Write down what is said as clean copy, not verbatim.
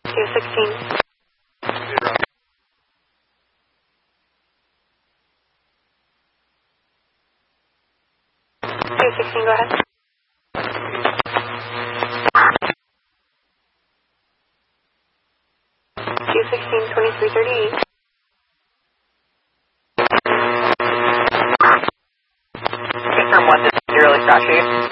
216. 216, go ahead. 216, 2338. Confirm 1, this is really Sashi.